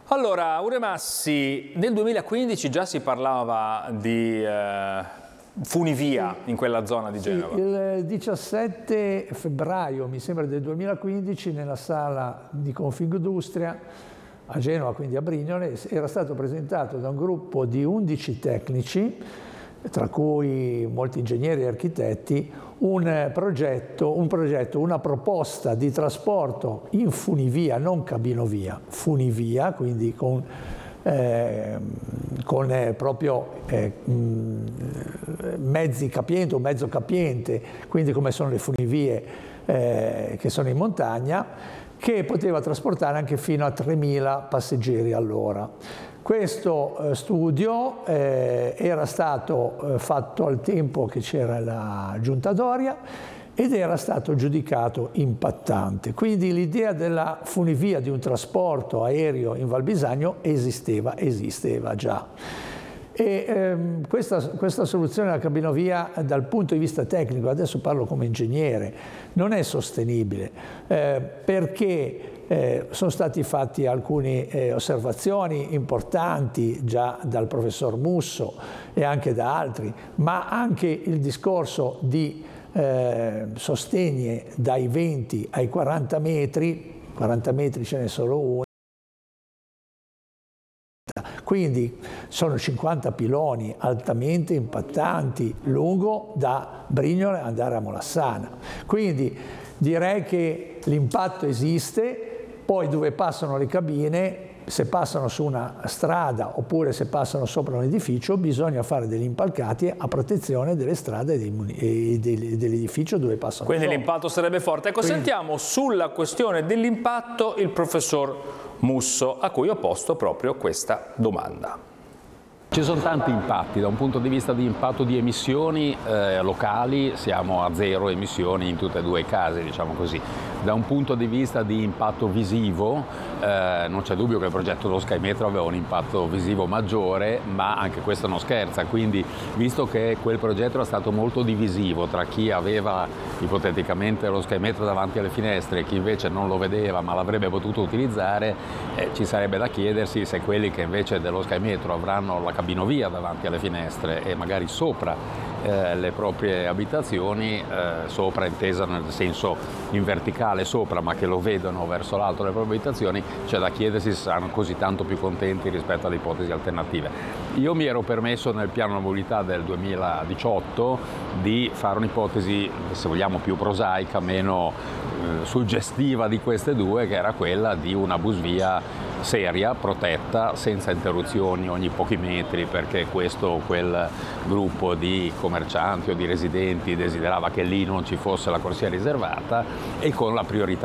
Allora, Uremassi, nel 2015 già si parlava di funivia in quella zona di Genova. Sì, il 17 febbraio, mi sembra, del 2015, nella sala di Confindustria a Genova, quindi a Brignole, era stato presentato da un gruppo di 11 tecnici, tra cui molti ingegneri e architetti, una proposta di trasporto in funivia, non cabinovia, funivia, quindi con proprio mezzi capienti o mezzo capiente, quindi come sono le funivie che sono in montagna, che poteva trasportare anche fino a 3.000 passeggeri all'ora. Questo studio era stato fatto al tempo che c'era la Giunta Doria ed era stato giudicato impattante. Quindi l'idea della funivia, di un trasporto aereo in Val Bisagno, esisteva già. E questa soluzione della cabinovia dal punto di vista tecnico, adesso parlo come ingegnere, non è sostenibile perché sono stati fatti alcune osservazioni importanti già dal professor Musso e anche da altri, ma anche il discorso di sostegni dai 20 ai 40 metri ce n'è solo uno, quindi sono 50 piloni altamente impattanti lungo da Brignole andare a Molassana. Quindi direi che l'impatto esiste, poi dove passano le cabine, se passano su una strada oppure se passano sopra un edificio, bisogna fare degli impalcati a protezione delle strade e dell'edificio dove passano. Quindi l'impatto sarebbe forte. Ecco, sentiamo sulla questione dell'impatto il professor Musso, a cui ho posto proprio questa domanda. Ci sono tanti impatti, da un punto di vista di impatto di emissioni locali siamo a 0 emissioni in tutte e due i casi, diciamo così. Da un punto di vista di impatto visivo non c'è dubbio che il progetto dello Sky Metro aveva un impatto visivo maggiore, ma anche questo non scherza, quindi visto che quel progetto era stato molto divisivo tra chi aveva ipoteticamente lo Sky Metro davanti alle finestre e chi invece non lo vedeva ma l'avrebbe potuto utilizzare, ci sarebbe da chiedersi se quelli che invece dello Sky Metro avranno la cabinovia davanti alle finestre e magari sopra le proprie abitazioni, sopra intesa nel senso in verticale sopra, ma che lo vedono verso l'alto le proprie abitazioni, c'è da chiedersi se saranno così tanto più contenti rispetto alle ipotesi alternative. Io mi ero permesso nel piano mobilità del 2018 di fare un'ipotesi, se vogliamo, più prosaica, meno suggestiva di queste due, che era quella di una busvia seria, protetta, senza interruzioni ogni pochi metri, perché questo o quel gruppo di commercianti o di residenti desiderava che lì non ci fosse la corsia riservata, e con la priorità